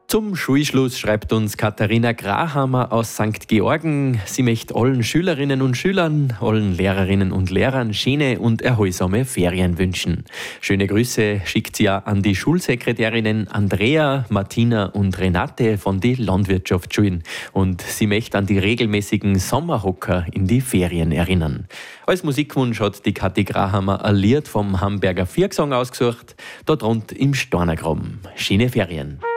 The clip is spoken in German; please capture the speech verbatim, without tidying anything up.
Zum Schulschluss schreibt uns Katharina Grahammer aus Sankt Georgen. Sie möchte allen Schülerinnen und Schülern, allen Lehrerinnen und Lehrern schöne und erholsame Ferien wünschen. Schöne Grüße schickt sie ja an die Schulsekretärinnen Andrea, Martina und Renate von den Landwirtschaftsschulen. Und sie möchte an die regelmäßigen Sommerhocker in die Ferien erinnern. Als Musikwunsch hat die Kathi Grahammer ein Lied vom Hamburger Viergesang ausgesucht, dort rund im Stornergraben. Schöne Ferien.